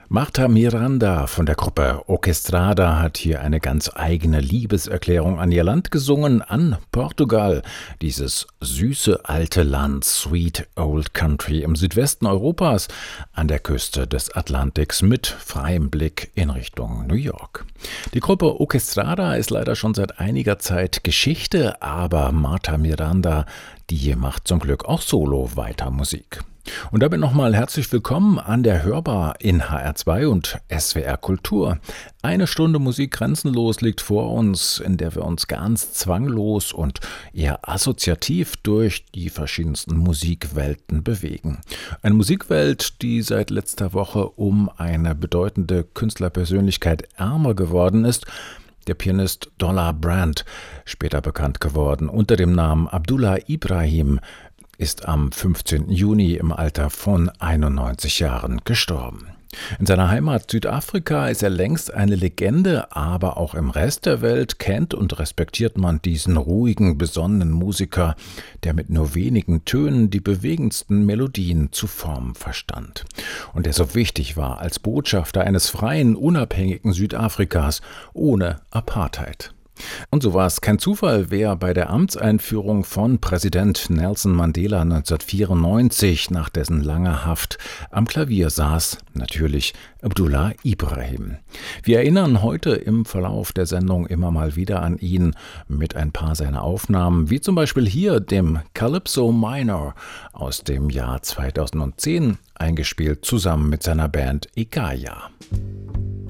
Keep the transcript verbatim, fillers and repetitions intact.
Marta Miranda von der Gruppe Orquestrada hat hier eine ganz eigene Liebeserklärung an ihr Land gesungen, an Portugal. Dieses süße alte Land, Sweet Old Country im Südwesten Europas, an der Küste des Atlantiks mit freiem Blick in Richtung New York. Die Gruppe Orquestrada ist leider schon seit einiger Zeit Geschichte, aber Marta Miranda, die macht zum Glück auch solo weiter Musik. Und damit nochmal herzlich willkommen an der Hörbar in H R zwei und S W R Kultur. Eine Stunde Musik grenzenlos liegt vor uns, in der wir uns ganz zwanglos und eher assoziativ durch die verschiedensten Musikwelten bewegen. Eine Musikwelt, die seit letzter Woche um eine bedeutende Künstlerpersönlichkeit ärmer geworden ist. Der Pianist Dollar Brand, später bekannt geworden unter dem Namen Abdullah Ibrahim, ist am fünfzehnten Juni im Alter von einundneunzig Jahren gestorben. In seiner Heimat Südafrika ist er längst eine Legende, aber auch im Rest der Welt kennt und respektiert man diesen ruhigen, besonnenen Musiker, der mit nur wenigen Tönen die bewegendsten Melodien zu formen verstand. Und der so wichtig war als Botschafter eines freien, unabhängigen Südafrikas ohne Apartheid. Und so war es kein Zufall, wer bei der Amtseinführung von Präsident Nelson Mandela neunzehnhundertvierundneunzig nach dessen langer Haft am Klavier saß, natürlich Abdullah Ibrahim. Wir erinnern heute im Verlauf der Sendung immer mal wieder an ihn mit ein paar seiner Aufnahmen, wie zum Beispiel hier dem Calypso Minor aus dem Jahr zweitausendzehn, eingespielt zusammen mit seiner Band Ikaya.